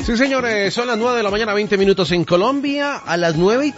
Sí, señores, son las 9 de la mañana, 20 minutos en Colombia. A las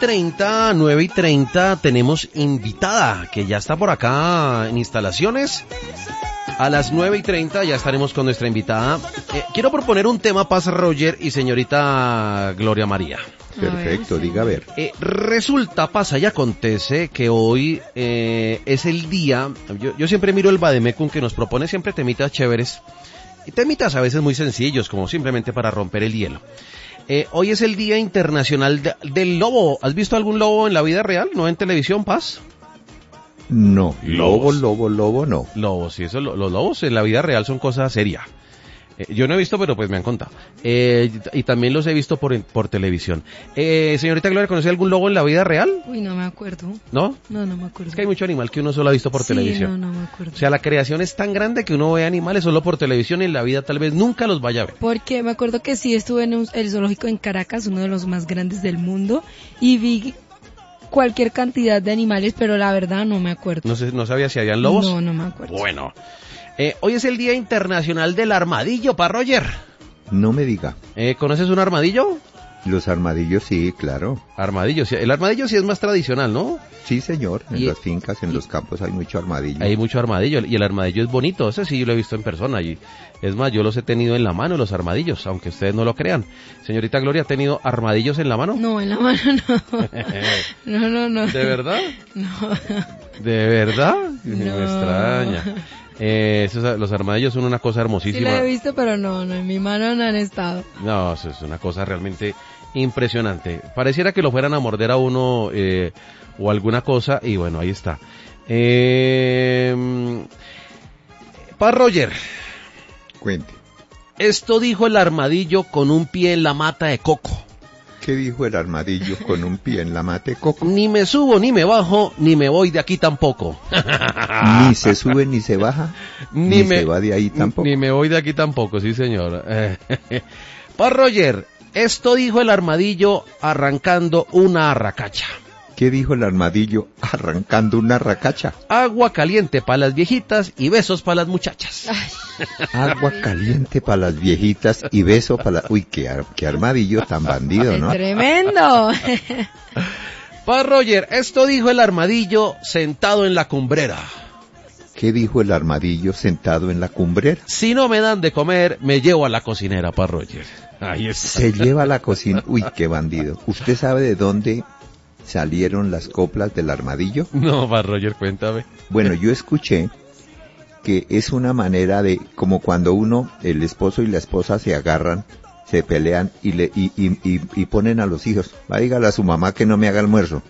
9:30 tenemos invitada que ya está por acá en instalaciones. A las 9:30 ya estaremos con nuestra invitada. Quiero proponer un tema, Paz Roger y señorita Gloria María. Perfecto, diga a ver. Resulta, pasa y acontece que hoy es el día. Yo siempre miro el Vademecum que nos propone siempre temitas chéveres. Y temitas a veces muy sencillos, como simplemente para romper el hielo. Hoy es el Día Internacional del Lobo. ¿Has visto algún lobo en la vida real? ¿No en televisión, Paz? No, lobo, no. Lobos, sí, los lobos en la vida real son cosas serias. Yo no he visto, pero pues me han contado. Y también los he visto por televisión. Señorita Gloria, ¿conoce algún lobo en la vida real? Uy, no me acuerdo. ¿No? No me acuerdo. Es que hay mucho animal que uno solo ha visto por televisión. No me acuerdo. O sea, la creación es tan grande que uno ve animales solo por televisión y en la vida tal vez nunca los vaya a ver. Porque me acuerdo que sí estuve en el zoológico en Caracas, uno de los más grandes del mundo, y vi cualquier cantidad de animales, pero la verdad no me acuerdo. ¿No sabía si habían lobos? No me acuerdo. Bueno. Hoy es el Día Internacional del Armadillo, pa' Roger. No me diga. ¿Conoces un armadillo? Los armadillos, sí, claro. Armadillo, sí. El armadillo sí es más tradicional, ¿no? Sí, señor. En las fincas, en los campos hay mucho armadillo. Hay mucho armadillo y el armadillo es bonito. Ese sí yo lo he visto en persona. Y es más, yo los he tenido en la mano, los armadillos, aunque ustedes no lo crean. Señorita Gloria, ¿ha tenido armadillos en la mano? No, en la mano no. No. ¿De verdad? No. ¿De verdad? No. Me extraña. Los armadillos son una cosa hermosísima. Sí lo he visto, pero no, en mi mano no han estado. No, eso es una cosa realmente impresionante. Pareciera que lo fueran a morder a uno o alguna cosa, y bueno, ahí está. Pa' Roger. Cuente. Esto dijo el armadillo con un pie en la mata de coco. ¿Qué dijo el armadillo con un pie en la mata de coco? Ni me subo, ni me bajo, ni me voy de aquí tampoco. Ni se sube, ni se baja, ni se va de ahí tampoco. Ni me voy de aquí tampoco, sí señor. Pa' Roger, esto dijo el armadillo arrancando una arracacha. ¿Qué dijo el armadillo arrancando una arracacha? Agua caliente para las viejitas y besos para las muchachas. Agua caliente para las viejitas y beso para las... Uy, qué armadillo tan bandido, ¿no? ¡Tremendo! Pa' Roger, esto dijo el armadillo sentado en la cumbrera. ¿Qué dijo el armadillo sentado en la cumbrera? Si no me dan de comer, me llevo a la cocinera, Pa' Roger. Ahí está. Se lleva a la cocina. Uy, qué bandido. ¿Usted sabe de dónde salieron las coplas del armadillo? No, Pa' Roger, cuéntame. Bueno, yo escuché que es una manera de, como cuando el esposo y la esposa se agarran, se pelean y ponen a los hijos, dígale a su mamá que no me haga almuerzo.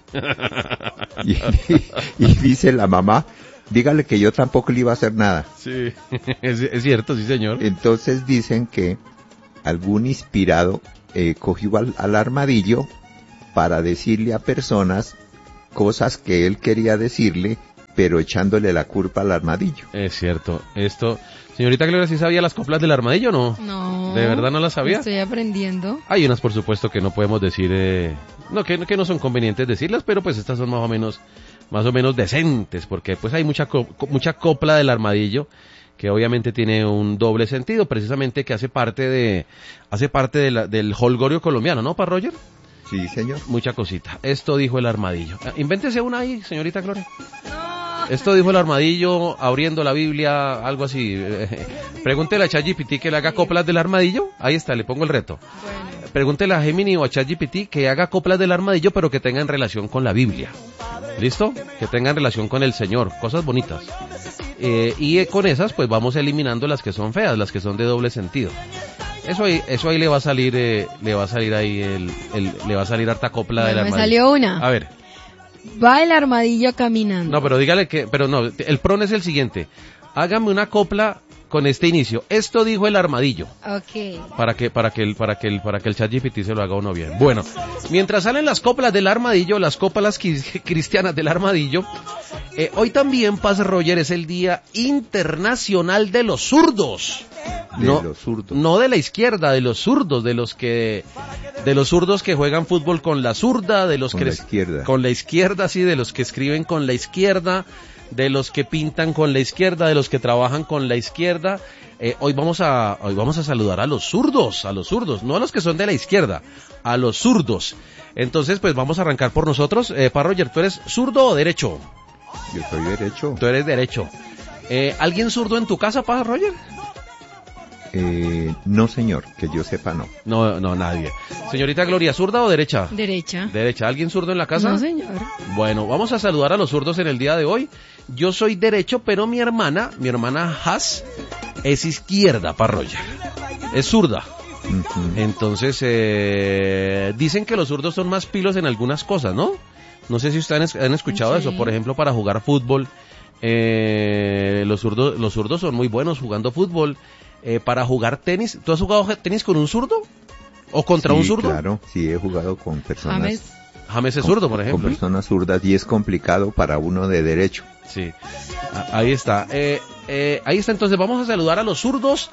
y dice la mamá, dígale que yo tampoco le iba a hacer nada. Sí, es cierto, sí señor. Entonces dicen que algún inspirado cogió al armadillo para decirle a personas cosas que él quería decirle, pero echándole la culpa al armadillo. Es cierto. Esto, señorita Gloria, ¿sí sabía las coplas del armadillo, no? No. ¿De verdad no las sabía? Estoy aprendiendo. Hay unas, por supuesto, que no podemos decir, que no son convenientes decirlas, pero pues estas son más o menos decentes, porque pues hay mucha copla del armadillo que obviamente tiene un doble sentido, precisamente que hace parte del holgorio colombiano, ¿no, Pa' Roger? Sí, señor. Mucha cosita. Esto dijo el armadillo. Invéntese una ahí, señorita Gloria. Esto dijo el armadillo abriendo la Biblia, algo así. Pregúntele a ChatGPT que le haga coplas del armadillo. Ahí está, le pongo el reto. Bueno. Pregúntele a Gemini o a ChatGPT que haga coplas del armadillo, pero que tengan relación con la Biblia. ¿Listo? Que tengan relación con el Señor. Cosas bonitas. Y con esas, pues vamos eliminando las que son feas, las que son de doble sentido. Eso ahí le va a salir harta copla del armadillo. Me salió una. A ver. Va el armadillo caminando. No, pero dígale el PRON es el siguiente. Hágame una copla con este inicio. Esto dijo el armadillo. Ok. Para que el ChatGPT se lo haga uno bien. Bueno, mientras salen las coplas del armadillo, las coplas cristianas del armadillo, hoy también, Paz Roger, es el Día Internacional de los Zurdos. Los zurdos. No de la izquierda, de los zurdos, de los zurdos que juegan fútbol con la zurda, de los con la izquierda. Con la izquierda, sí, de los que escriben con la izquierda, de los que pintan con la izquierda, de los que trabajan con la izquierda. Hoy vamos a saludar a los zurdos, no a los que son de la izquierda, a los zurdos. Entonces, pues vamos a arrancar por nosotros. Pa Roger, ¿tú eres zurdo o derecho? Yo soy derecho. Tú eres derecho. ¿Alguien zurdo en tu casa, Pa Roger? No, señor, que yo sepa no. No, nadie. Señorita Gloria, ¿zurda o derecha? Derecha. Derecha. ¿Alguien zurdo en la casa? No, señor. Bueno, vamos a saludar a los zurdos en el día de hoy. Yo soy derecho, pero mi hermana Has, es izquierda, Pa Roger. Es zurda. Uh-huh. Entonces, dicen que los zurdos son más pilos en algunas cosas, ¿no? No sé si ustedes han escuchado Sí. eso. Por ejemplo, para jugar fútbol, los zurdos son muy buenos jugando fútbol. Para jugar tenis, ¿tú has jugado tenis con un zurdo? ¿O contra un zurdo? Claro, sí, he jugado con personas. James es zurdo, por Con ejemplo. personas zurdas y es complicado para uno de derecho. Sí, ahí está. Ahí está, entonces vamos a saludar a los zurdos.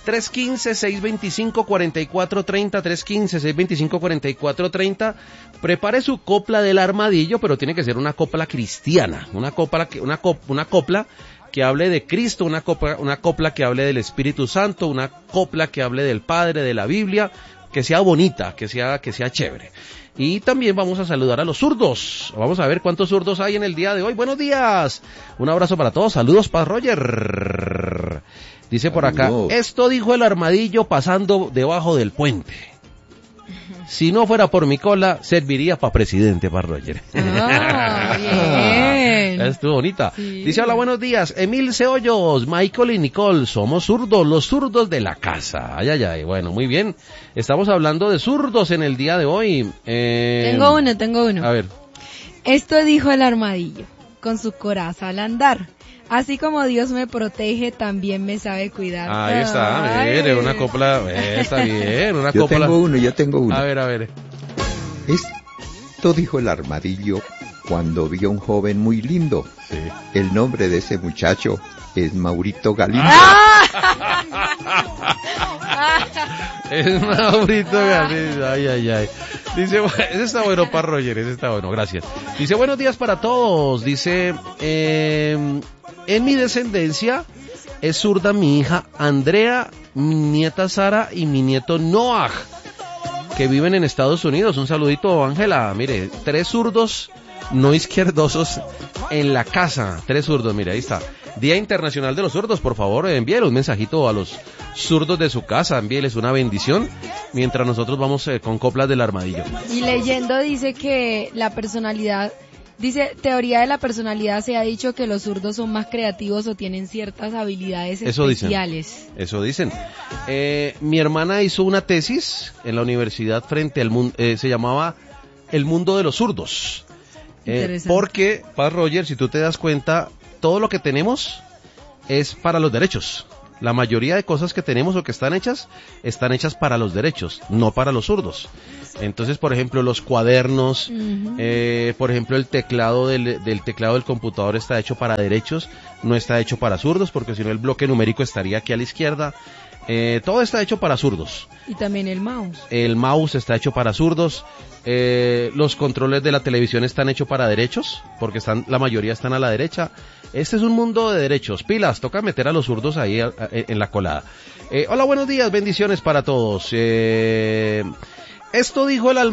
315-625-4430, 315-625-4430. Prepare su copla del armadillo, pero tiene que ser una copla cristiana, una copla que hable de Cristo, una copla que hable del Espíritu Santo, una copla que hable del Padre, de la Biblia, que sea bonita, que sea chévere. Y también vamos a saludar a los zurdos. Vamos a ver cuántos zurdos hay en el día de hoy. Buenos días. Un abrazo para todos. Saludos, Pa Roger. Dice por acá, esto dijo el armadillo pasando debajo del puente. Si no fuera por mi cola, serviría para presidente, Pa Roger. Ah, bien. Estuvo bonita. Sí. Dice, hola, buenos días. Emil Ceollos, Michael y Nicole, somos zurdos, los zurdos de la casa. Ay. Bueno, muy bien. Estamos hablando de zurdos en el día de hoy. Tengo uno. A ver. Esto dijo el armadillo, con su coraza al andar. Así como Dios me protege, también me sabe cuidar. Ahí está, mire, una copla. Está bien, una Yo copla. tengo uno. A ver. Esto dijo el armadillo cuando vio un joven muy lindo. Sí. El nombre de ese muchacho es Maurito Galindo. Es Maurito Galindo. Ay. Dice, ese está bueno, Pa Roger, ese está bueno, gracias. Dice, buenos días para todos. Dice, en mi descendencia es zurda mi hija Andrea, mi nieta Sara y mi nieto Noah, que viven en Estados Unidos. Un saludito, Ángela. Mire, 3 zurdos no izquierdosos en la casa. 3 zurdos, mire, ahí está. Día Internacional de los Zurdos, por favor, envíele un mensajito a los zurdos de su casa, envíeles una bendición, mientras nosotros vamos con coplas del armadillo. Y leyendo dice que la personalidad, teoría de la personalidad, se ha dicho que los zurdos son más creativos o tienen ciertas habilidades especiales. Eso dicen. Mi hermana hizo una tesis en la universidad frente al mundo, se llamaba El mundo de los zurdos. Porque, Pa Roger, si tú te das cuenta, todo lo que tenemos es para los derechos. La mayoría de cosas que tenemos o que están hechas para los derechos, no para los zurdos. Entonces, por ejemplo, los cuadernos, por ejemplo, el teclado del teclado del computador está hecho para derechos, no está hecho para zurdos, porque si no el bloque numérico estaría aquí a la izquierda. Todo está hecho para zurdos. Y también el mouse. El mouse está hecho para zurdos. Los controles de la televisión están hechos para derechos, porque la mayoría están a la derecha. Este es un mundo de derechos. Pilas, toca meter a los zurdos ahí en la colada. Hola, buenos días, bendiciones para todos. Esto dijo el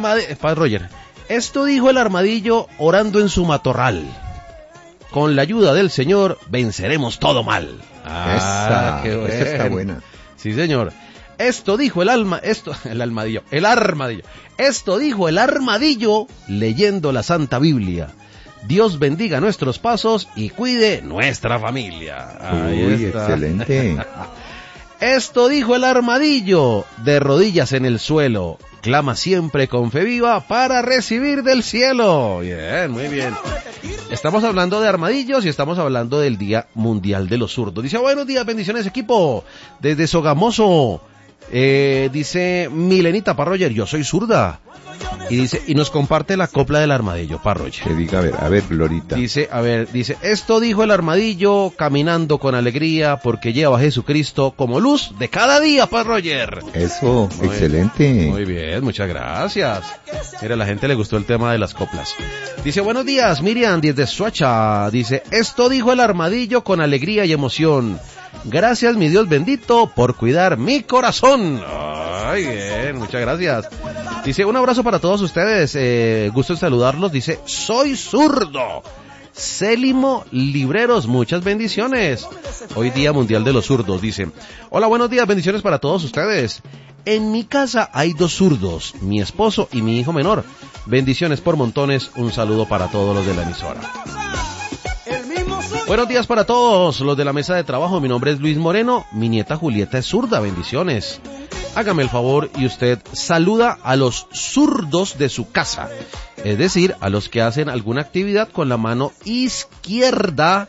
armadillo orando en su matorral. Con la ayuda del Señor venceremos todo mal. Esa está buena. Sí, señor. Esto dijo el armadillo. Esto dijo el armadillo leyendo la Santa Biblia. Dios bendiga nuestros pasos y cuide nuestra familia. Uy, excelente. Esto dijo el armadillo, de rodillas en el suelo, clama siempre con fe viva para recibir del cielo. Bien, muy bien. Estamos hablando de armadillos y estamos hablando del Día Mundial de los Zurdos. Dice, buenos días, bendiciones equipo, desde Sogamoso, Dice Milenita Parroyer, yo soy zurda. Y dice, y nos comparte la copla del armadillo, Parroyer. Que diga, a ver, Glorita. Dice, esto dijo el armadillo caminando con alegría porque lleva a Jesucristo como luz de cada día, Parroyer. Eso, muy excelente. Muy bien, muchas gracias. Mira, a la gente le gustó el tema de las coplas. Dice, buenos días, Miriam, desde Suacha. Dice, esto dijo el armadillo con alegría y emoción. Gracias, mi Dios bendito, por cuidar mi corazón. Ay, bien, muchas gracias. Dice, un abrazo para todos ustedes, gusto en saludarlos. Dice, soy zurdo. Célimo Libreros, muchas bendiciones. Hoy Día Mundial de los Zurdos. Dice, hola, buenos días, bendiciones para todos ustedes. En mi casa hay 2 zurdos, mi esposo y mi hijo menor. Bendiciones por montones, un saludo para todos los de la emisora. Buenos días para todos los de la mesa de trabajo, mi nombre es Luis Moreno, mi nieta Julieta es zurda, bendiciones. Hágame el favor y usted saluda a los zurdos de su casa, es decir, a los que hacen alguna actividad con la mano izquierda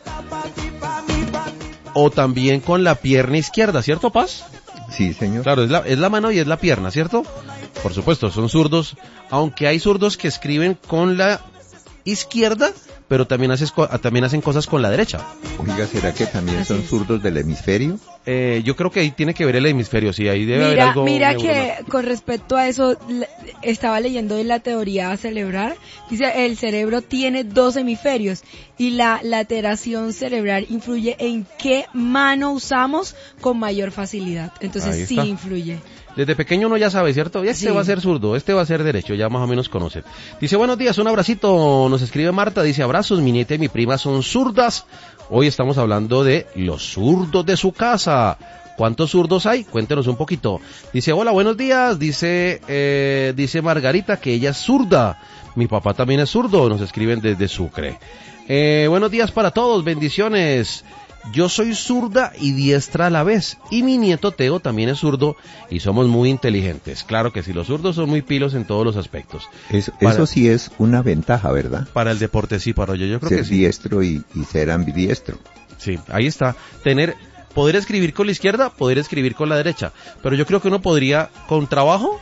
o también con la pierna izquierda, ¿cierto, Paz? Sí, señor. Claro, es la mano y es la pierna, ¿cierto? Por supuesto, son zurdos, aunque hay zurdos que escriben con la izquierda, pero también hacen cosas con la derecha. Oiga, ¿será que también son zurdos del hemisferio? Yo creo que ahí tiene que ver el hemisferio, sí, ahí debe haber algo. Mira que con respecto a eso, estaba leyendo de la teoría cerebral, dice el cerebro tiene 2 hemisferios y la alteración cerebral influye en qué mano usamos con mayor facilidad, entonces sí influye. Desde pequeño uno ya sabe, ¿cierto? Este va a ser zurdo, este va a ser derecho, ya más o menos conoce. Dice, buenos días, un abracito, nos escribe Marta, dice, abrazos, mi nieta y mi prima son zurdas. Hoy estamos hablando de los zurdos de su casa. ¿Cuántos zurdos hay? Cuéntenos un poquito. Dice, hola, buenos días, dice Margarita que ella es zurda. Mi papá también es zurdo, nos escriben desde Sucre. Buenos días para todos, bendiciones. Yo soy zurda y diestra a la vez, y mi nieto Teo también es zurdo y somos muy inteligentes. Claro que sí, los zurdos son muy pilos en todos los aspectos. Eso sí es una ventaja, ¿verdad? Para el deporte sí, para yo creo que sí. Ser diestro y ser ambidiestro. Sí, ahí está. Poder escribir con la izquierda, poder escribir con la derecha, pero yo creo que uno podría, con trabajo,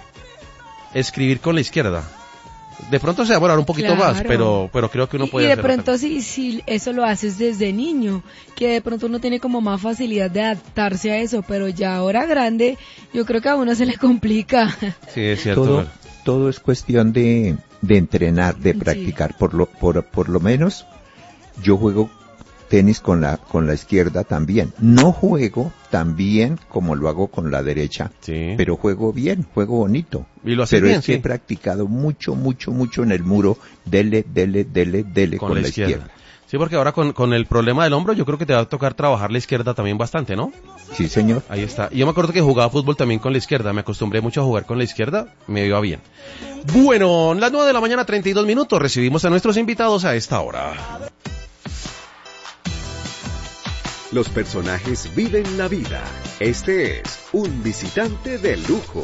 escribir con la izquierda. De pronto se va a demorar un poquito más, pero creo que uno puede hacerlo. Y de pronto si eso lo haces desde niño, que de pronto uno tiene como más facilidad de adaptarse a eso, pero ya ahora grande, yo creo que a uno se le complica. Sí, es cierto. Todo es cuestión de entrenar, de practicar. Sí. Por lo menos yo juego tenis con la izquierda también. No juego tan bien como lo hago con la derecha, sí, pero juego bien, juego bonito. Y lo hace pero bien, es que he practicado mucho en el muro, dele con la izquierda. Sí, porque ahora con el problema del hombro yo creo que te va a tocar trabajar la izquierda también bastante, ¿no? Sí, señor. Ahí está. Y yo me acuerdo que jugaba fútbol también con la izquierda, me acostumbré mucho a jugar con la izquierda, me iba bien. Bueno, las 9 de la mañana, 32 minutos, recibimos a nuestros invitados a esta hora. Los personajes viven la vida. Este es un visitante de lujo.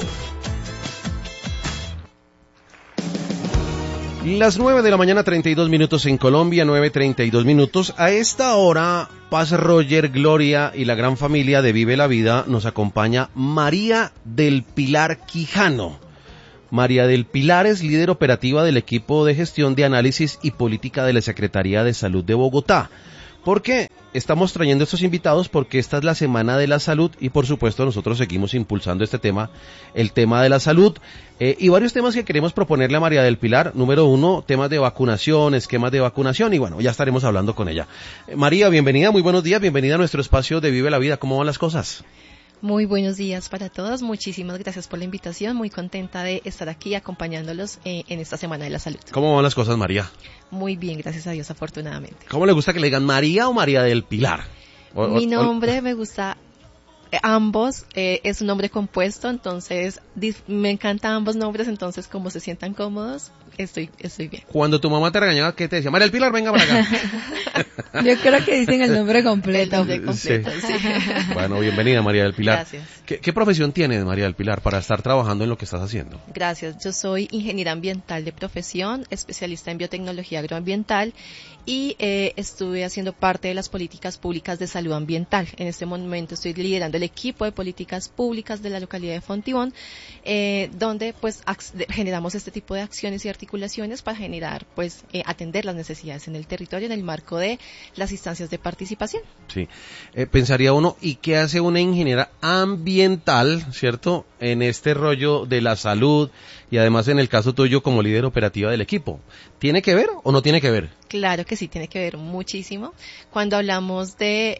Las 9 de la mañana, 32 minutos en Colombia, 9:32 minutos. A esta hora, Paz, Roger, Gloria y la gran familia de Vive la Vida nos acompaña María del Pilar Quijano. María del Pilar es líder operativa del equipo de gestión de análisis y política de la Secretaría de Salud de Bogotá. ¿Por qué estamos trayendo estos invitados? Porque esta es la Semana de la Salud y por supuesto nosotros seguimos impulsando este tema, el tema de la salud y varios temas que queremos proponerle a María del Pilar. Número 1, temas de vacunación, esquemas de vacunación y bueno, ya estaremos hablando con ella. María, bienvenida, muy buenos días, bienvenida a nuestro espacio de Vive la Vida. ¿Cómo van las cosas? Muy buenos días para todos, muchísimas gracias por la invitación, muy contenta de estar aquí acompañándolos en esta Semana de la Salud. ¿Cómo van las cosas, María? Muy bien, gracias a Dios, afortunadamente. ¿Cómo le gusta que le digan María o María del Pilar? Mi nombre me gusta ambos, es un nombre compuesto, entonces me encantan ambos nombres, entonces como se sientan cómodos, estoy bien. Cuando tu mamá te regañaba, ¿qué te decía? María del Pilar, venga para acá. Yo creo que dicen el nombre completo. El nombre completo, sí. Bueno, bienvenida María del Pilar. Gracias. ¿Qué profesión tienes, María del Pilar, para estar trabajando en lo que estás haciendo? Gracias, yo soy ingeniera ambiental de profesión, especialista en biotecnología agroambiental y estuve haciendo parte de las políticas públicas de salud ambiental. En este momento estoy liderando el equipo de políticas públicas de la localidad de Fontibón, donde pues generamos este tipo de acciones y articulaciones para generar, pues, atender las necesidades en el territorio en el marco de las instancias de participación. Sí, pensaría uno, ¿y qué hace una ingeniera ambiental, cierto, en este rollo de la salud y además en el caso tuyo como líder operativa del equipo? ¿Tiene que ver o no tiene que ver? Claro que sí, tiene que ver muchísimo. Cuando hablamos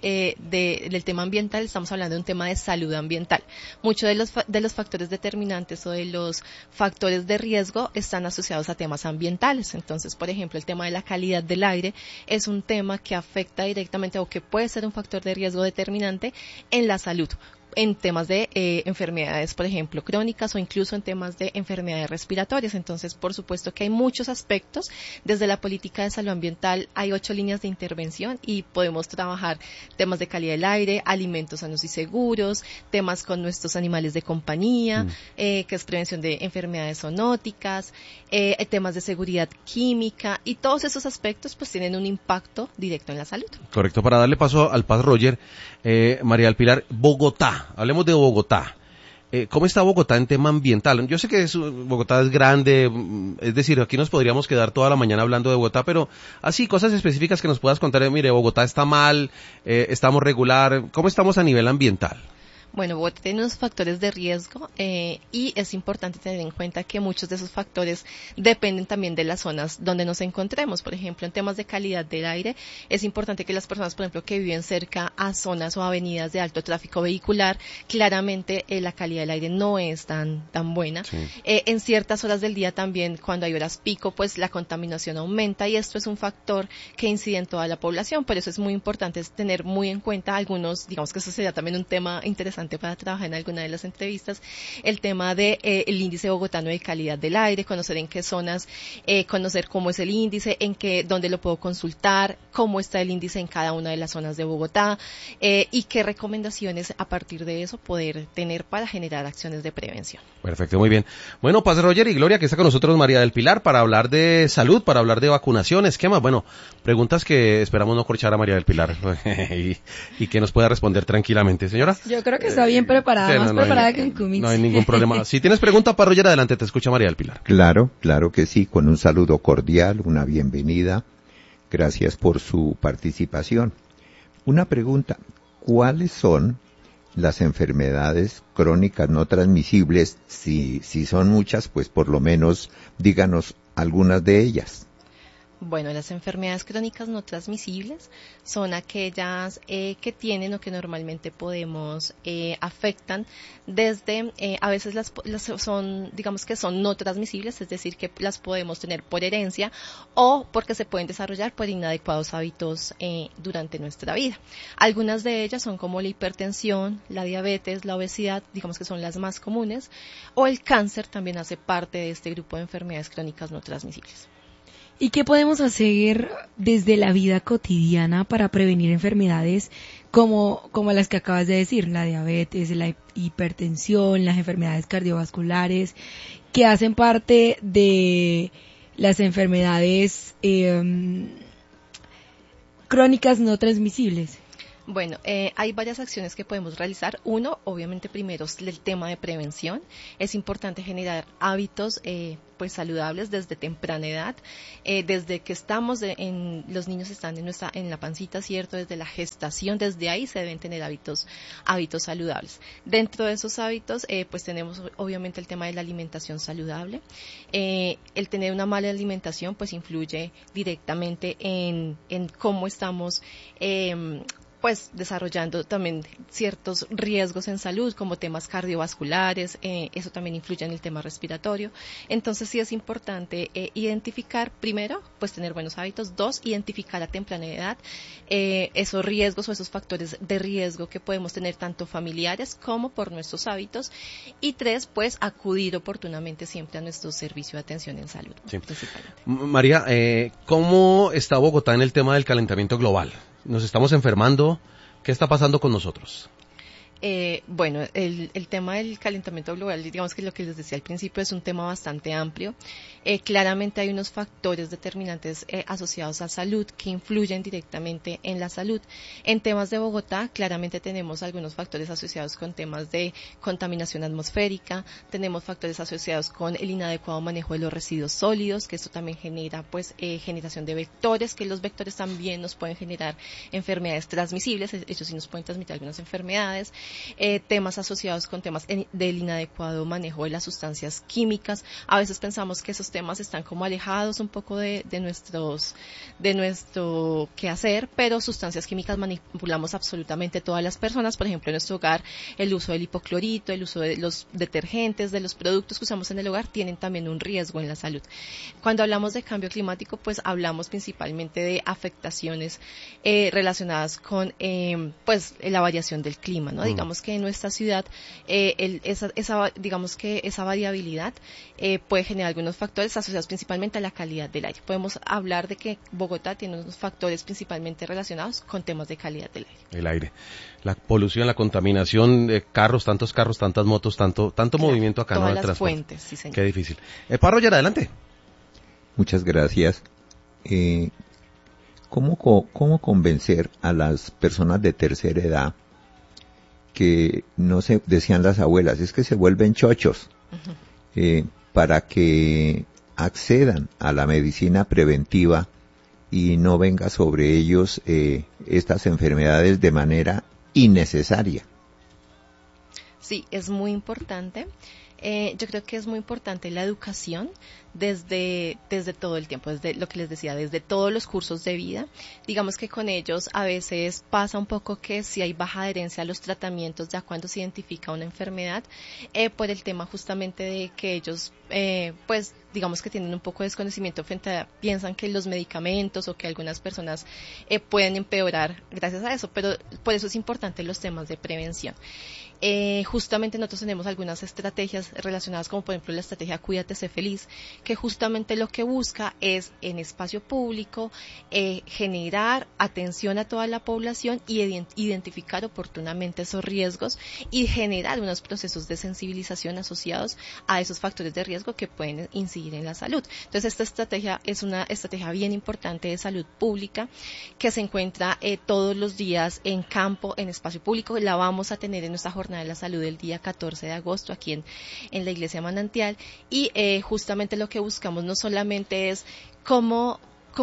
del tema ambiental, estamos hablando de un tema de salud ambiental. Muchos de los factores determinantes o de los factores de riesgo están asociados a temas ambientales. Entonces, por ejemplo, el tema de la calidad del aire es un tema que afecta directamente o que puede ser un factor de riesgo determinante en la salud, en temas de enfermedades, por ejemplo, crónicas o incluso en temas de enfermedades respiratorias. Entonces, por supuesto que hay muchos aspectos. Desde la política de salud ambiental hay 8 líneas de intervención y podemos trabajar temas de calidad del aire, alimentos sanos y seguros, temas con nuestros animales de compañía, que es prevención de enfermedades zoonóticas, temas de seguridad química, y todos esos aspectos pues tienen un impacto directo en la salud. Correcto, para darle paso al Paz Roger, María del Pilar, Bogotá. Hablemos de Bogotá. ¿Cómo está Bogotá en tema ambiental? Yo sé que Bogotá es grande, es decir, aquí nos podríamos quedar toda la mañana hablando de Bogotá, pero así, cosas específicas que nos puedas contar. Mire, Bogotá está mal, estamos regular. ¿Cómo estamos a nivel ambiental? Bueno, Bogotá tiene unos factores de riesgo y es importante tener en cuenta que muchos de esos factores dependen también de las zonas donde nos encontremos. Por ejemplo, en temas de calidad del aire, es importante que las personas, por ejemplo, que viven cerca a zonas o avenidas de alto tráfico vehicular, claramente la calidad del aire no es tan buena. Sí. En ciertas horas del día también, cuando hay horas pico, pues la contaminación aumenta y esto es un factor que incide en toda la población. Por eso es muy importante tener muy en cuenta algunos, digamos que eso sería también un tema interesante para trabajar en alguna de las entrevistas, el tema de el índice bogotano de calidad del aire, conocer en qué zonas, conocer cómo es el índice, dónde lo puedo consultar, cómo está el índice en cada una de las zonas de Bogotá, y qué recomendaciones a partir de eso poder tener para generar acciones de prevención. Perfecto, muy bien. Bueno, Paz Roger y Gloria, que está con nosotros María del Pilar para hablar de salud, para hablar de vacunación, esquemas. Bueno, preguntas que esperamos no corchar a María del Pilar y que nos pueda responder tranquilamente, señora. Yo creo que está bien preparada, sí, más preparada que en Cummings. No hay ningún problema. Si tienes pregunta, Paz Roger, adelante, te escucha María del Pilar. Claro que sí, con un saludo cordial, una bienvenida. Gracias por su participación. Una pregunta, ¿cuáles son las enfermedades crónicas no transmisibles? Si son muchas, pues por lo menos díganos algunas de ellas. Bueno, las enfermedades crónicas no transmisibles son aquellas que tienen o que normalmente afectan desde, a veces las son, digamos que son no transmisibles, es decir, que las podemos tener por herencia o porque se pueden desarrollar por inadecuados hábitos durante nuestra vida. Algunas de ellas son como la hipertensión, la diabetes, la obesidad, digamos que son las más comunes, o el cáncer también hace parte de este grupo de enfermedades crónicas no transmisibles. ¿Y qué podemos hacer desde la vida cotidiana para prevenir enfermedades como las que acabas de decir, la diabetes, la hipertensión, las enfermedades cardiovasculares, que hacen parte de las enfermedades crónicas no transmisibles? Bueno, hay varias acciones que podemos realizar. Uno, obviamente, primero es el tema de prevención. Es importante generar hábitos pues saludables desde temprana edad, desde que los niños están en la pancita, ¿cierto? Desde la gestación, desde ahí se deben tener hábitos saludables. Dentro de esos hábitos, pues tenemos obviamente el tema de la alimentación saludable. El tener una mala alimentación, pues influye directamente en cómo estamos pues desarrollando también ciertos riesgos en salud, como temas cardiovasculares, eso también influye en el tema respiratorio. Entonces sí es importante identificar, primero, pues tener buenos hábitos. 2, identificar a temprana edad esos riesgos o esos factores de riesgo que podemos tener tanto familiares como por nuestros hábitos. Y 3, pues acudir oportunamente siempre a nuestro servicio de atención en salud. Sí. María, ¿cómo está Bogotá en el tema del calentamiento global? ¿Nos estamos enfermando? ¿Qué está pasando con nosotros? Bueno, el tema del calentamiento global, digamos que lo que les decía al principio es un tema bastante amplio. Claramente hay unos factores determinantes asociados a salud que influyen directamente en la salud. En temas de Bogotá, claramente tenemos algunos factores asociados con temas de contaminación atmosférica, tenemos factores asociados con el inadecuado manejo de los residuos sólidos, que esto también genera pues generación de vectores, que los vectores también nos pueden generar enfermedades transmisibles, ellos sí nos pueden transmitir algunas enfermedades. Temas asociados con temas del inadecuado manejo de las sustancias químicas. A veces pensamos que esos temas están como alejados un poco de nuestro quehacer, pero sustancias químicas manipulamos absolutamente todas las personas. Por ejemplo, en nuestro hogar, el uso del hipoclorito, el uso de los detergentes, de los productos que usamos en el hogar, tienen también un riesgo en la salud. Cuando hablamos de cambio climático, pues hablamos principalmente de afectaciones relacionadas con pues la variación del clima, ¿no? Digamos que en nuestra ciudad digamos que esa variabilidad puede generar algunos factores asociados principalmente a la calidad del aire. Podemos hablar de que Bogotá tiene unos factores principalmente relacionados con temas de calidad del aire. El aire, la polución, la contaminación, tantos carros, tantas motos, tanto claro, movimiento acá, todas ¿no? las transporte. fuentes, sí, señor. Qué difícil. Roger, adelante. Muchas gracias. ¿Cómo convencer a las personas de tercera edad que no se decían las abuelas, es que se vuelven chochos, para que accedan a la medicina preventiva y no venga sobre ellos estas enfermedades de manera innecesaria? Sí, es muy importante. Yo creo que es muy importante la educación desde todo el tiempo, desde lo que les decía, desde todos los cursos de vida. Digamos que con ellos a veces pasa un poco que si hay baja adherencia a los tratamientos ya cuando se identifica una enfermedad, por el tema justamente de que ellos pues digamos que tienen un poco de desconocimiento piensan que los medicamentos o que algunas personas pueden empeorar gracias a eso, pero por eso es importante los temas de prevención. Justamente nosotros tenemos algunas estrategias relacionadas, como por ejemplo la estrategia Cuídate, sé feliz, que justamente lo que busca es en espacio público generar atención a toda la población y identificar oportunamente esos riesgos y generar unos procesos de sensibilización asociados a esos factores de riesgo que pueden incidir en la salud. Entonces esta estrategia es una estrategia bien importante de salud pública que se encuentra todos los días en campo, en espacio público. La vamos a tener en nuestra jornada de la salud el día 14 de agosto aquí en la Iglesia Manantial y justamente lo que buscamos no solamente es cómo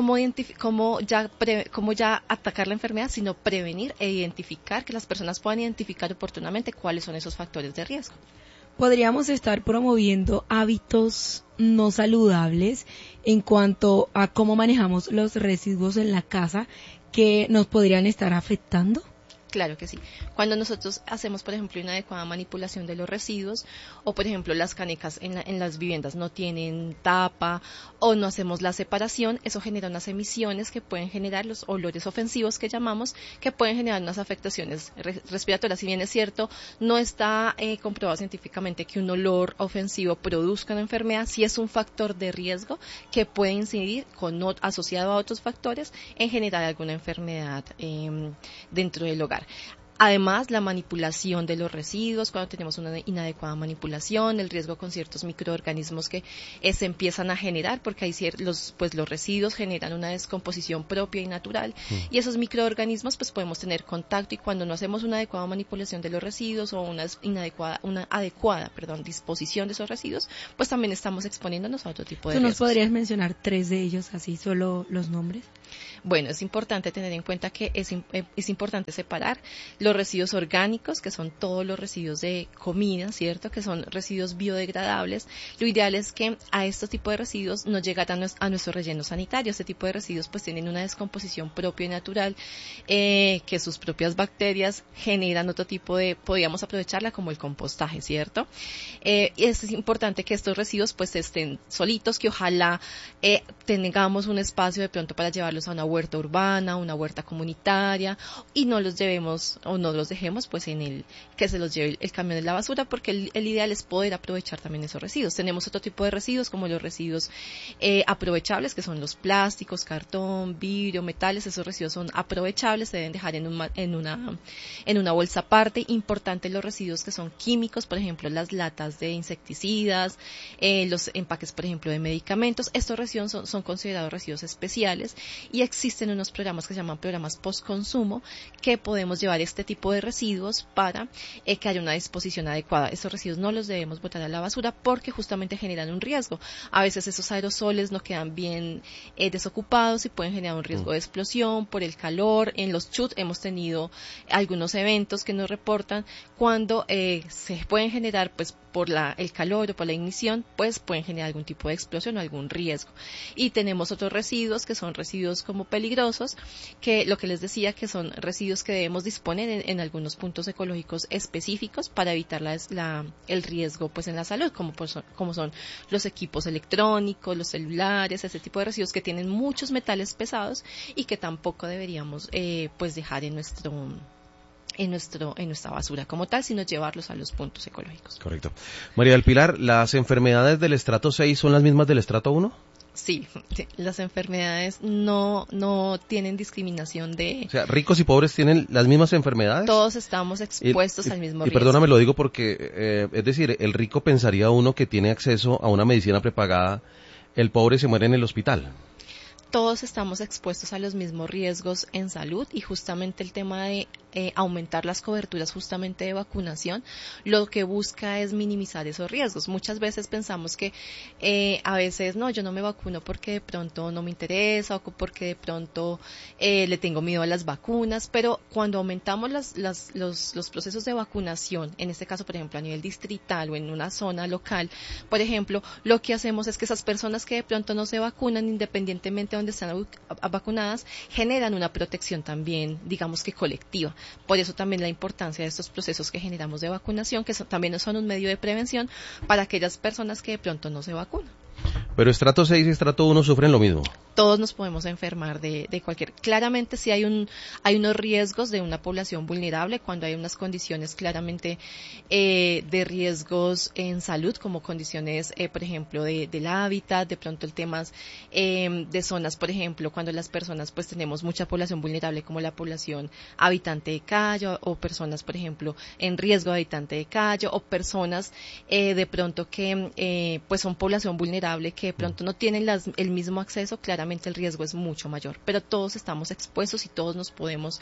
ya atacar la enfermedad, sino prevenir e identificar, que las personas puedan identificar oportunamente cuáles son esos factores de riesgo. Podríamos estar promoviendo hábitos no saludables en cuanto a cómo manejamos los residuos en la casa que nos podrían estar afectando. Claro que sí. Cuando nosotros hacemos, por ejemplo, una adecuada manipulación de los residuos, o por ejemplo las canecas en las viviendas no tienen tapa, o no hacemos la separación, eso genera unas emisiones que pueden generar los olores ofensivos que llamamos, que pueden generar unas afectaciones respiratorias. Si bien es cierto, no está comprobado científicamente que un olor ofensivo produzca una enfermedad, sí es un factor de riesgo que puede incidir asociado a otros factores en generar alguna enfermedad dentro del hogar. Además, la manipulación de los residuos, cuando tenemos una inadecuada manipulación, el riesgo con ciertos microorganismos que se empiezan a generar, porque hay los residuos generan una descomposición propia y natural, y esos microorganismos pues podemos tener contacto, y cuando no hacemos una adecuada manipulación de los residuos o una adecuada disposición de esos residuos, pues también estamos exponiéndonos a otro tipo de riesgos. ¿Tú nos podrías mencionar 3 de ellos, así solo los nombres? Bueno, es importante tener en cuenta que es importante separar los residuos orgánicos, que son todos los residuos de comida, ¿cierto? Que son residuos biodegradables. Lo ideal es que a estos tipos de residuos no llegaran a nuestro relleno sanitario. Este tipo de residuos pues tienen una descomposición propia y natural, que sus propias bacterias generan otro tipo podríamos aprovecharla como el compostaje, ¿cierto? Es importante que estos residuos pues estén solitos, que ojalá tengamos un espacio de pronto para llevarlos a una huerta urbana, una huerta comunitaria, y no los llevemos o no los dejemos pues que se los lleve el camión de la basura, porque el ideal es poder aprovechar también esos residuos. Tenemos otro tipo de residuos como los residuos aprovechables, que son los plásticos, cartón, vidrio, metales. Esos residuos son aprovechables, se deben dejar en una bolsa aparte. Importante los residuos que son químicos, por ejemplo las latas de insecticidas, los empaques por ejemplo de medicamentos. Estos residuos son considerados residuos especiales y existen unos programas que se llaman programas post-consumo, que podemos llevar este tipo de residuos para que haya una disposición adecuada. Estos residuos no los debemos botar a la basura porque justamente generan un riesgo. A veces esos aerosoles no quedan bien desocupados y pueden generar un riesgo de explosión por el calor. En los chut hemos tenido algunos eventos que nos reportan cuando se pueden generar pues por el calor o por la ignición, pues pueden generar algún tipo de explosión o algún riesgo. Y tenemos otros residuos que son residuos como peligrosos, que lo que les decía, que son residuos que debemos disponer en algunos puntos ecológicos específicos para evitar el riesgo pues en la salud, como son los equipos electrónicos, los celulares, ese tipo de residuos que tienen muchos metales pesados y que tampoco deberíamos pues dejar en nuestra basura como tal, sino llevarlos a los puntos ecológicos. Correcto. María del Pilar, ¿las enfermedades del estrato 6 son las mismas del estrato 1? Sí, las enfermedades no tienen discriminación de... O sea, ricos y pobres tienen las mismas enfermedades. Todos estamos expuestos al mismo riesgo. Y perdóname, lo digo porque, es decir, el rico pensaría uno que tiene acceso a una medicina prepagada, el pobre se muere en el hospital. Todos estamos expuestos a los mismos riesgos en salud y justamente el tema de aumentar las coberturas justamente de vacunación, lo que busca es minimizar esos riesgos. Muchas veces pensamos que a veces no, yo no me vacuno porque de pronto no me interesa o porque de pronto le tengo miedo a las vacunas, pero cuando aumentamos los procesos de vacunación, en este caso por ejemplo a nivel distrital o en una zona local, por ejemplo, lo que hacemos es que esas personas que de pronto no se vacunan, independientemente de donde están vacunadas, generan una protección también, digamos que colectiva. Por eso también la importancia de estos procesos que generamos de vacunación, que también son un medio de prevención para aquellas personas que de pronto no se vacunan. Pero estrato 6 y estrato 1 sufren lo mismo. Todos nos podemos enfermar de cualquier... Claramente sí hay unos riesgos de una población vulnerable cuando hay unas condiciones claramente de riesgos en salud, como condiciones, por ejemplo, del hábitat, de pronto el temas de zonas, por ejemplo, cuando las personas pues tenemos mucha población vulnerable como la población habitante de Cayo o personas, por ejemplo, en riesgo de habitante de Cayo o personas de pronto que pues son población vulnerable que de pronto no tienen el mismo acceso. Claramente el riesgo es mucho mayor, pero todos estamos expuestos y todos nos podemos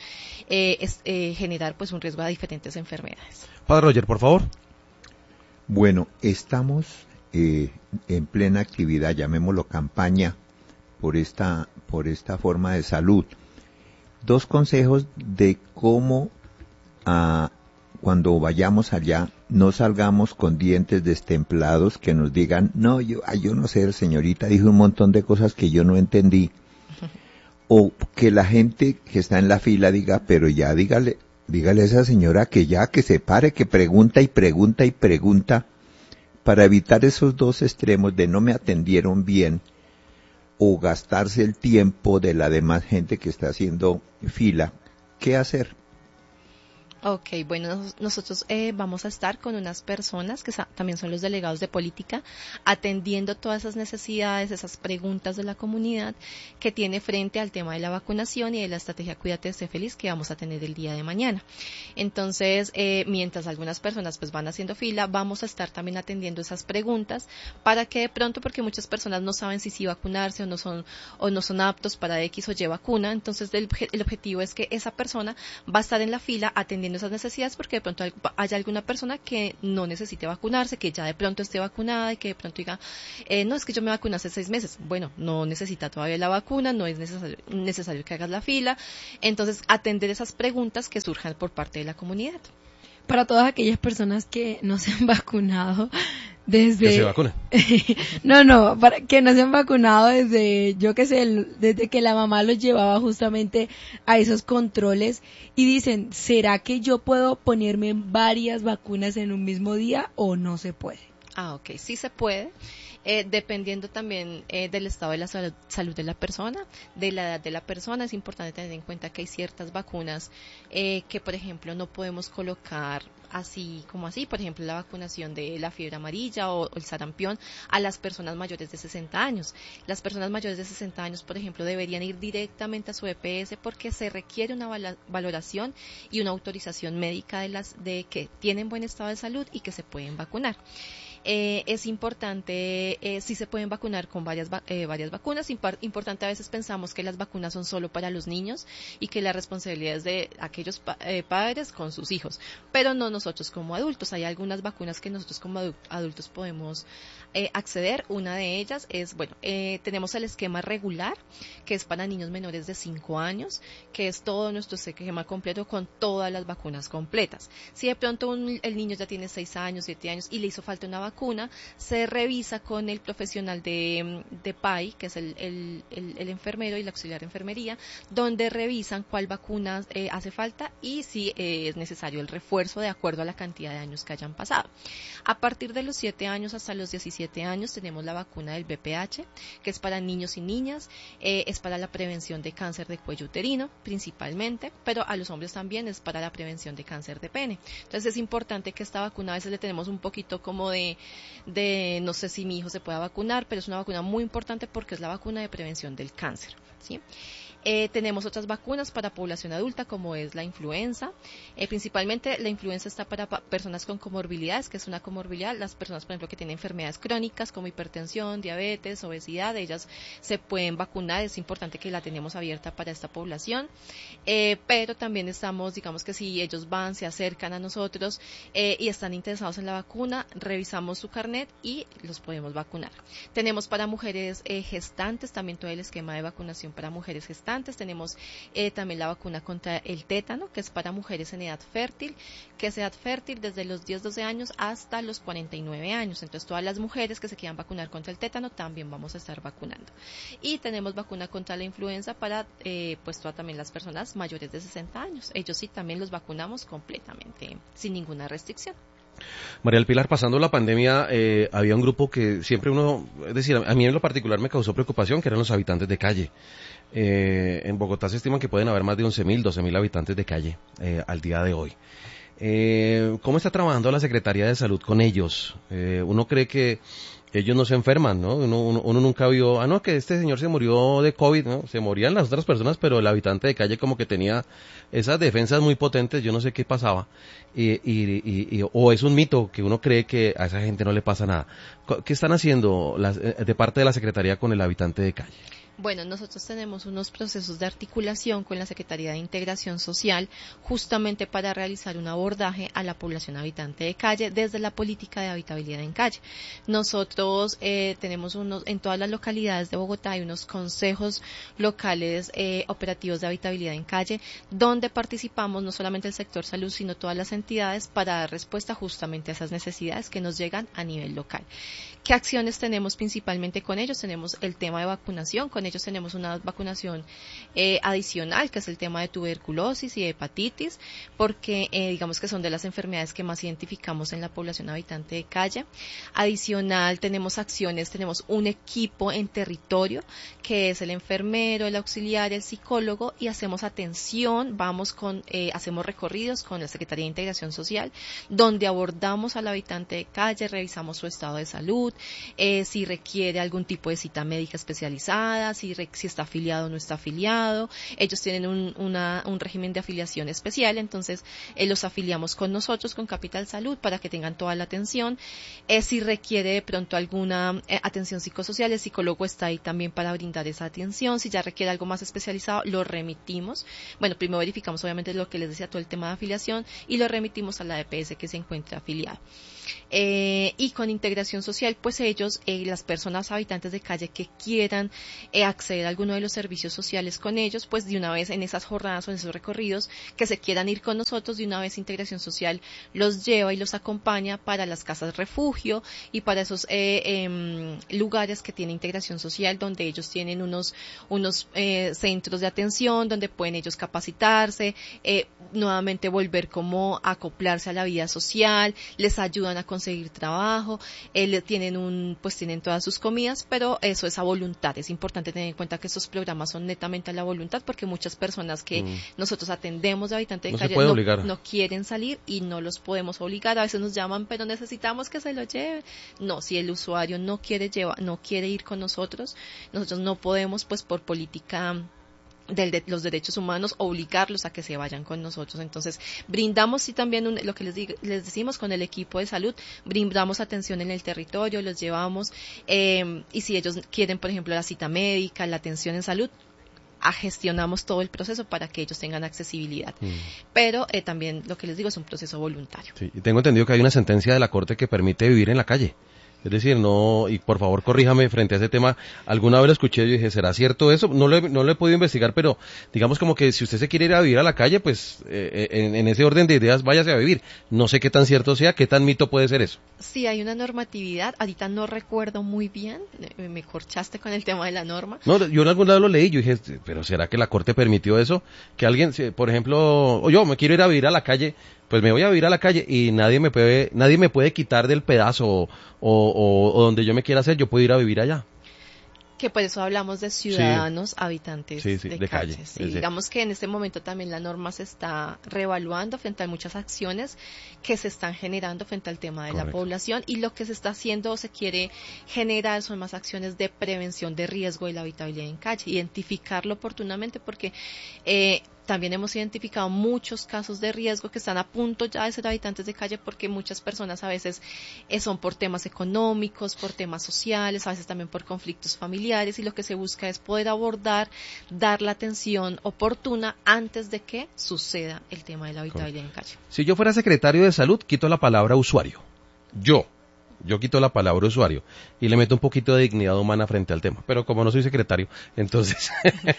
generar pues un riesgo a diferentes enfermedades. Padre Roger, por favor. Bueno, estamos en plena actividad, llamémoslo campaña, por esta forma de salud. 2 consejos de cómo cuando vayamos allá no salgamos con dientes destemplados que nos digan, no, yo no sé, señorita dijo un montón de cosas que yo no entendí. O que la gente que está en la fila diga, pero ya dígale a esa señora que se pare, que pregunta y pregunta y pregunta, para evitar esos 2 extremos de no me atendieron bien o gastarse el tiempo de la demás gente que está haciendo fila. ¿Qué hacer? Ok, bueno, nosotros vamos a estar con unas personas que también son los delegados de política, atendiendo todas esas necesidades, esas preguntas de la comunidad que tiene frente al tema de la vacunación y de la estrategia Cuídate, sé feliz que vamos a tener el día de mañana. Entonces, mientras algunas personas pues van haciendo fila, vamos a estar también atendiendo esas preguntas para que de pronto, porque muchas personas no saben si sí vacunarse o no son aptos para X o Y vacuna, entonces el objetivo es que esa persona va a estar en la fila atendiendo esas necesidades, porque de pronto haya alguna persona que no necesite vacunarse, que ya de pronto esté vacunada y que de pronto diga, no, es que yo me vacuné hace 6 meses. Bueno, no necesita todavía la vacuna, no es necesario que hagas la fila. Entonces, atender esas preguntas que surjan por parte de la comunidad. Para todas aquellas personas que no se han vacunado desde... ¿Que se vacunen? para que no se han vacunado desde, yo qué sé, desde que la mamá los llevaba justamente a esos controles y dicen, ¿será que yo puedo ponerme varias vacunas en un mismo día o no se puede? Ok, sí se puede, dependiendo también del estado de la salud de la persona, de la edad de la persona. Es importante tener en cuenta que hay ciertas vacunas que, por ejemplo, no podemos colocar así como así, por ejemplo, la vacunación de la fiebre amarilla o el sarampión a las personas mayores de 60 años. Las personas mayores de 60 años, por ejemplo, deberían ir directamente a su EPS porque se requiere una valoración y una autorización médica de que tienen buen estado de salud y que se pueden vacunar. Es importante, si se pueden vacunar con varias vacunas. Importante, a veces pensamos que las vacunas son solo para los niños y que la responsabilidad es de aquellos padres con sus hijos, pero no nosotros como adultos. Hay algunas vacunas que nosotros como adultos podemos acceder. Una de ellas es, tenemos el esquema regular, que es para niños menores de 5 años, que es todo nuestro esquema completo con todas las vacunas completas. Si de pronto el niño ya tiene 6 años, 7 años y le hizo falta una vacuna, se revisa con el profesional de PAI, que es el enfermero y el auxiliar de enfermería, donde revisan cuál vacuna hace falta y si es necesario el refuerzo de acuerdo a la cantidad de años que hayan pasado. A partir de los 7 años hasta los 17 años tenemos la vacuna del VPH, que es para niños y niñas, es para la prevención de cáncer de cuello uterino principalmente, pero a los hombres también es para la prevención de cáncer de pene. Entonces es importante que esta vacuna, a veces le tenemos un poquito como de no sé si mi hijo se pueda vacunar, pero es una vacuna muy importante porque es la vacuna de prevención del cáncer, ¿sí? Tenemos otras vacunas para población adulta, como es la influenza. Principalmente la influenza está para personas con comorbilidades, que es una comorbilidad. Las personas, por ejemplo, que tienen enfermedades crónicas como hipertensión, diabetes, obesidad, ellas se pueden vacunar. Es importante que la tenemos abierta para esta población. Pero también estamos, digamos que si ellos se acercan a nosotros y están interesados en la vacuna, revisamos su carnet y los podemos vacunar. Tenemos para mujeres gestantes también todo el esquema de vacunación para mujeres gestantes. Tenemos también la vacuna contra el tétano, que es para mujeres en edad fértil, que es edad fértil desde los 10-12 años hasta los 49 años. Entonces, todas las mujeres que se quieran vacunar contra el tétano también vamos a estar vacunando. Y tenemos vacuna contra la influenza para todas también las personas mayores de 60 años. Ellos sí también los vacunamos completamente, sin ninguna restricción. María del Pilar, pasando la pandemia, había un grupo que siempre es decir, a mí en lo particular me causó preocupación, que eran los habitantes de calle. En Bogotá se estima que pueden haber más de 11.000, 12.000 habitantes de calle al día de hoy. ¿Cómo está trabajando la Secretaría de Salud con ellos? Uno cree que ellos no se enferman, ¿no? Uno nunca vio, que este señor se murió de COVID, ¿no? Se morían las otras personas, pero el habitante de calle como que tenía esas defensas muy potentes, yo no sé qué pasaba, o es un mito que uno cree que a esa gente no le pasa nada. ¿Qué están haciendo de parte de la Secretaría con el habitante de calle? Bueno, nosotros tenemos unos procesos de articulación con la Secretaría de Integración Social justamente para realizar un abordaje a la población habitante de calle desde la política de habitabilidad en calle. Nosotros tenemos en todas las localidades de Bogotá hay unos consejos locales operativos de habitabilidad en calle donde participamos no solamente el sector salud sino todas las entidades para dar respuesta justamente a esas necesidades que nos llegan a nivel local. ¿Qué acciones tenemos principalmente con ellos? Tenemos el tema de vacunación, con ellos tenemos una vacunación adicional, que es el tema de tuberculosis y de hepatitis, porque digamos que son de las enfermedades que más identificamos en la población habitante de calle. Adicional, tenemos acciones, tenemos un equipo en territorio, que es el enfermero, el auxiliar, el psicólogo, y hacemos atención, hacemos recorridos con la Secretaría de Integración Social, donde abordamos al habitante de calle, revisamos su estado de salud, si requiere algún tipo de cita médica especializada, si está afiliado o no está afiliado. Ellos tienen un régimen de afiliación especial, entonces los afiliamos con nosotros, con Capital Salud, para que tengan toda la atención. Si requiere de pronto alguna atención psicosocial, el psicólogo está ahí también para brindar esa atención. Si ya requiere algo más especializado, lo remitimos. Bueno, primero verificamos obviamente lo que les decía, todo el tema de afiliación, y lo remitimos a la EPS que se encuentra afiliada. Y con Integración Social, pues ellos, las personas habitantes de calle que quieran acceder a alguno de los servicios sociales con ellos, pues de una vez en esas jornadas o en esos recorridos que se quieran ir con nosotros, de una vez Integración Social los lleva y los acompaña para las casas refugio y para esos lugares que tiene Integración Social, donde ellos tienen unos centros de atención, donde pueden ellos capacitarse, nuevamente volver como a acoplarse a la vida social, les ayudan a conseguir trabajo, tienen todas sus comidas, pero eso es a voluntad. Es importante tener en cuenta que estos programas son netamente a la voluntad, porque muchas personas que nosotros atendemos de habitantes de calle no quieren salir y no los podemos obligar. A veces nos llaman, pero necesitamos que se lo lleven. No, si el usuario no quiere ir con nosotros no podemos, pues por política de los derechos humanos, obligarlos a que se vayan con nosotros. Entonces, brindamos también lo que les decimos con el equipo de salud, brindamos atención en el territorio, los llevamos, y si ellos quieren, por ejemplo, la cita médica, la atención en salud, gestionamos todo el proceso para que ellos tengan accesibilidad. Pero también lo que les digo es un proceso voluntario. Sí, y tengo entendido que hay una sentencia de la Corte que permite vivir en la calle. Es decir, no, y por favor corríjame frente a ese tema, alguna vez lo escuché y dije, ¿será cierto eso? No lo he podido investigar, pero digamos como que si usted se quiere ir a vivir a la calle, pues en ese orden de ideas váyase a vivir. No sé qué tan cierto sea, qué tan mito puede ser eso. Sí, hay una normatividad, ahorita no recuerdo muy bien, me corchaste con el tema de la norma. No, yo en algún lado lo leí, yo dije, pero ¿será que la Corte permitió eso? Que alguien, por ejemplo, yo me quiero ir a vivir a la calle, pues me voy a vivir a la calle y nadie me puede quitar del pedazo o donde yo me quiera hacer, yo puedo ir a vivir allá. Que por eso hablamos de ciudadanos habitantes de calle. Sí, digamos que en este momento también la norma se está reevaluando frente a muchas acciones que se están generando frente al tema de la población, y lo que se está haciendo o se quiere generar son más acciones de prevención de riesgo de la habitabilidad en calle, identificarlo oportunamente, porque también hemos identificado muchos casos de riesgo que están a punto ya de ser habitantes de calle, porque muchas personas a veces son por temas económicos, por temas sociales, a veces también por conflictos familiares, y lo que se busca es poder dar la atención oportuna antes de que suceda el tema de la habitabilidad en calle. Si yo fuera secretario de salud, quito la palabra usuario. Yo quito la palabra usuario y le meto un poquito de dignidad humana frente al tema. Pero como no soy secretario, entonces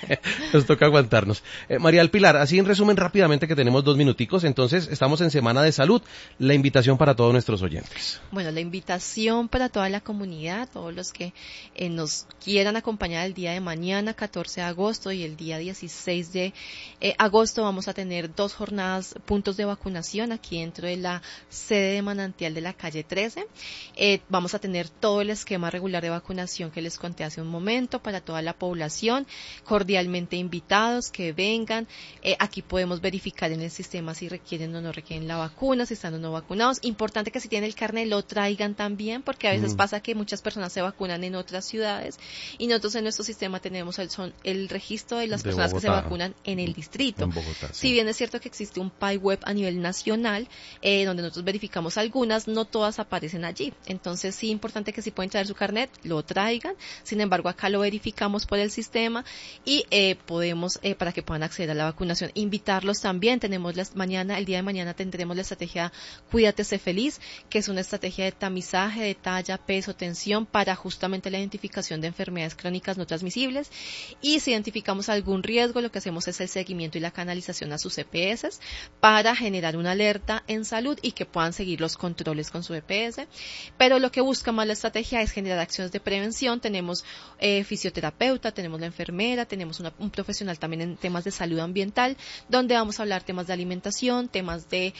nos toca aguantarnos. María del Pilar, así en resumen rápidamente, que tenemos 2 minuticos, entonces estamos en Semana de Salud. La invitación para todos nuestros oyentes. Bueno, la invitación para toda la comunidad, todos los que nos quieran acompañar el día de mañana, 14 de agosto, y el día 16 de agosto vamos a tener 2 jornadas, puntos de vacunación aquí dentro de la sede de Manantial de la calle 13. Vamos a tener todo el esquema regular de vacunación que les conté hace un momento para toda la población, cordialmente invitados que vengan. Aquí podemos verificar en el sistema si requieren o no requieren la vacuna, si están o no vacunados. Importante que si tienen el carnet lo traigan también, porque a veces pasa que muchas personas se vacunan en otras ciudades y nosotros en nuestro sistema tenemos el registro de las personas que se vacunan en el distrito. En Bogotá, sí. Si bien es cierto que existe un PAI web a nivel nacional, donde nosotros verificamos algunas, no todas aparecen allí. Entonces sí, importante que si pueden traer su carnet, lo traigan. Sin embargo, acá lo verificamos por el sistema y podemos, para que puedan acceder a la vacunación. Invitarlos también, el día de mañana tendremos la estrategia Cuídate, sé feliz, que es una estrategia de tamizaje de talla, peso, tensión, para justamente la identificación de enfermedades crónicas no transmisibles. Y si identificamos algún riesgo, lo que hacemos es el seguimiento y la canalización a sus EPS para generar una alerta en salud y que puedan seguir los controles con su EPS. Pero lo que busca más la estrategia es generar acciones de prevención. Tenemos fisioterapeuta, tenemos la enfermera, tenemos un profesional también en temas de salud ambiental, donde vamos a hablar temas de alimentación, temas de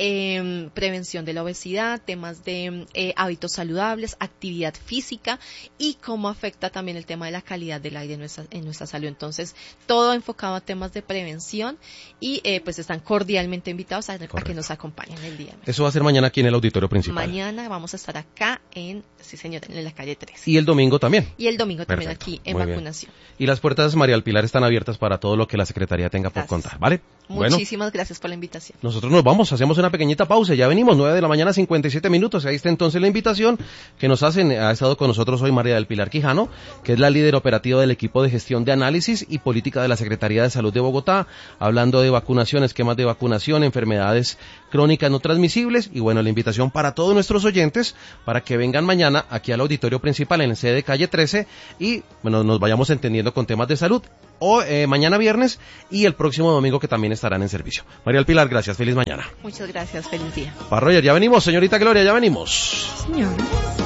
prevención de la obesidad, temas de hábitos saludables, actividad física y cómo afecta también el tema de la calidad del aire en nuestra salud. Entonces, todo enfocado a temas de prevención y pues están cordialmente invitados a que nos acompañen el día. Eso va a ser mañana aquí en el auditorio principal. Mañana vamos a estar acá en la calle 3. ¿Y el domingo también? Y el domingo también aquí en vacunación. Bien. Y las puertas, María del Pilar, están abiertas para todo lo que la Secretaría tenga por contar, ¿vale? Muchísimas gracias por la invitación. Nosotros nos vamos, hacemos una pequeñita pausa, ya venimos, 9 de la mañana, 57 minutos, ahí está entonces la invitación que nos hacen. Ha estado con nosotros hoy María del Pilar Quijano, que es la líder operativa del equipo de gestión de análisis y política de la Secretaría de Salud de Bogotá, hablando de vacunación, esquemas de vacunación, enfermedades crónicas no transmisibles, y bueno, la invitación para todos nuestros oyentes para que vengan mañana aquí al auditorio principal en sede de calle 13 y bueno, nos vayamos entendiendo con temas de salud. O mañana viernes y el próximo domingo que también estarán en servicio. María del Pilar, gracias, feliz mañana. Muchas gracias, feliz día. Para Roger, ya venimos, señorita Gloria, ya venimos. Señor.